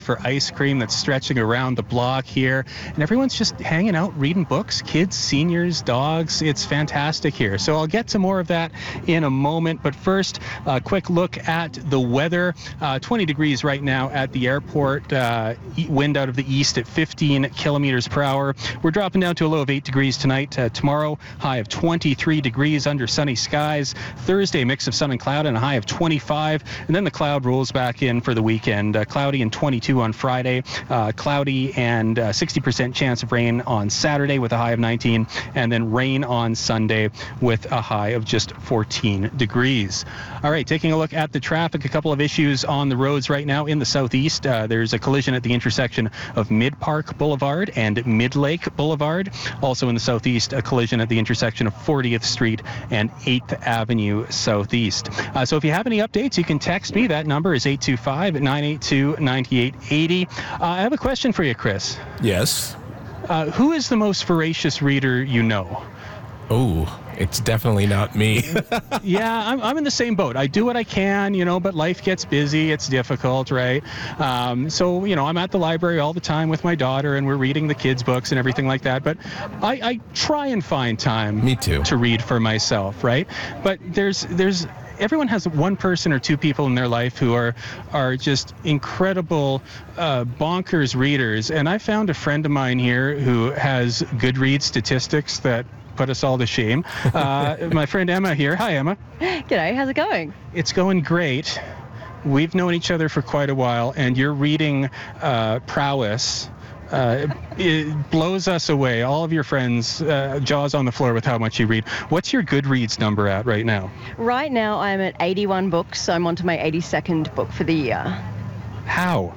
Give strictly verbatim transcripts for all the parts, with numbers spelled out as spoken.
for ice cream that's stretching around the block here, and everyone's just hanging out reading books, kids, seniors, dogs. It's fantastic here. So I'll get to more of that in a moment, but first a quick look at the weather. uh, twenty degrees right now at the airport, uh, wind out of the east at fifteen kilometers per hour. We're dropping down to a low of eight degrees tonight. Uh, tomorrow, high of twenty-three degrees under sunny skies. Thursday, mix of sun and cloud and a high of twenty-five, and then the cloud rolls back in for the weekend. Uh, cloudy and twenty-two on Friday, uh, cloudy and uh, sixty percent chance of rain on Saturday with a high of nineteen, and then rain on Sunday with a high of just fourteen degrees. All right, taking a look at the traffic, a couple of issues on the roads right now in the southeast. Uh, there's a collision at the intersection of Mid Park Boulevard and Mid Lake Boulevard. Also in the southeast, a collision at the intersection of fortieth Street and eighth Avenue Southeast. Uh, so if you have any updates, you can text me. That number is eight two five, nine eight two, nine eight eight zero. Uh, I have a question for you, Chris. Yes. Uh, who is the most voracious reader you know? Oh, it's definitely not me. Yeah, I'm, I'm in the same boat. I do what I can, you know, but life gets busy. It's difficult, right? Um, so, you know, I'm at the library all the time with my daughter, and we're reading the kids' books and everything like that. But I, I try and find time Me too. to read for myself, right? But there's there's everyone has one person or two people in their life who are are just incredible, uh, bonkers readers. And I found a friend of mine here who has Goodreads statistics that put us all to shame. Uh, my friend Emma here. Hi, Emma. G'day, how's it going? It's going great. We've known each other for quite a while, and your reading uh, prowess uh, it blows us away. All of your friends, uh, jaws on the floor with how much you read. What's your Goodreads number at right now? Right now I'm at eighty-one books, so I'm on to my eighty-second book for the year. How?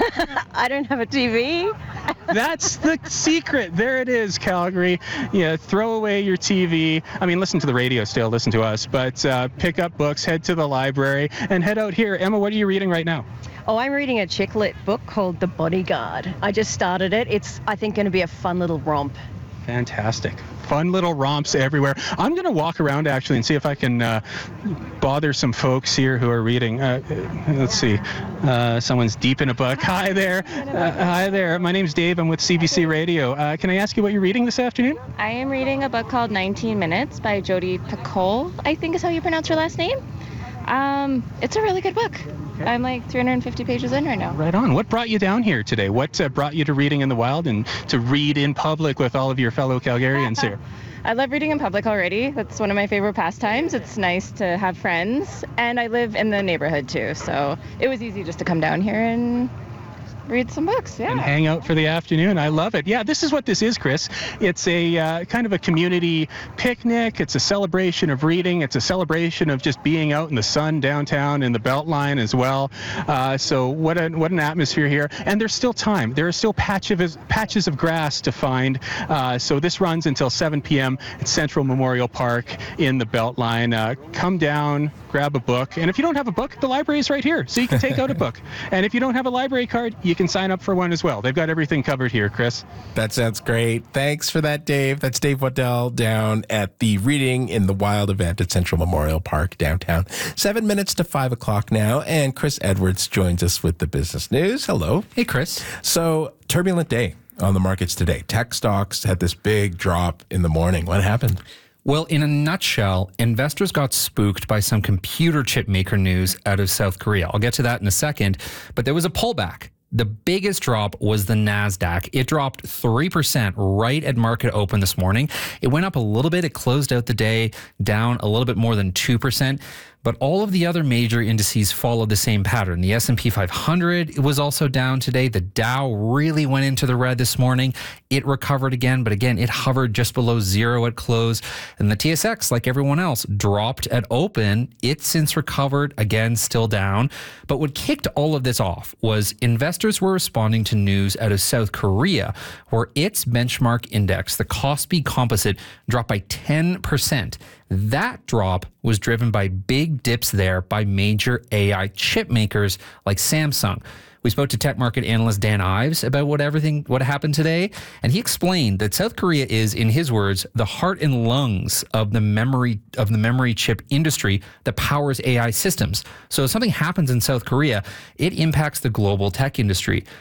I don't have a T V. That's the secret. There it is, Calgary. Yeah, throw away your T V. I mean, listen to the radio still, listen to us, but uh, pick up books, head to the library, and head out here. Emma, what are you reading right now? Oh, I'm reading a chick lit book called The Bodyguard. I just started it. It's, I think, going to be a fun little romp. Fantastic. Fun little romps everywhere. I'm going to walk around actually and see if I can uh, bother some folks here who are reading. Uh, let's see. Uh, someone's deep in a book. Hi there. Uh, hi there. My name's Dave. I'm with C B C Radio. Uh, can I ask you what you're reading this afternoon? I am reading a book called nineteen minutes by Jodi Picoult, I think is how you pronounce her last name. Um, it's a really good book. Okay. I'm like three hundred fifty pages in right now. Right on. What brought you down here today? What uh, brought you to reading in the wild and to read in public with all of your fellow Calgarians here? I love reading in public already. That's one of my favorite pastimes. It's nice to have friends, and I live in the neighborhood too, so it was easy just to come down here and read some books, yeah. And hang out for the afternoon. I love it. Yeah, this is what this is, Chris. It's a uh, kind of a community picnic. It's a celebration of reading. It's a celebration of just being out in the sun downtown in the Beltline as well. Uh, so what, a, what an atmosphere here. And there's still time. There are still patches of, patches of grass to find. Uh, so this runs until seven p.m. at Central Memorial Park in the Beltline. Uh, come down, grab a book. And if you don't have a book, the library is right here. So you can take out a book. And if you don't have a library card, you can sign up for one as well. They've got everything covered here, Chris. That sounds great. Thanks for that, Dave. That's Dave Waddell down at the Reading in the Wild event at Central Memorial Park downtown. Seven minutes to five o'clock now, and Chris Edwards joins us with the business news. Hello. Hey, Chris. So, turbulent day on the markets today. Tech stocks had this big drop in the morning. What happened? Well, in a nutshell, investors got spooked by some computer chip maker news out of South Korea. I'll get to that in a second, but there was a pullback. The biggest drop was the NASDAQ. It dropped three percent right at market open this morning. It went up a little bit. It closed out the day down a little bit more than two percent. But all of the other major indices followed the same pattern. The S and P five hundred was also down today. The Dow really went into the red this morning. It recovered again, but again, it hovered just below zero at close. And the T S X, like everyone else, dropped at open. It's since recovered, again, still down. But what kicked all of this off was investors were responding to news out of South Korea, where its benchmark index, the Kospi Composite, dropped by ten percent. That drop was driven by big dips there by major A I chip makers like Samsung. We spoke to tech market analyst Dan Ives about what everything what happened today, and he explained that South Korea is, in his words, the heart and lungs of the memory of the memory chip industry that powers A I systems. So if something happens in South Korea, it impacts the global tech industry.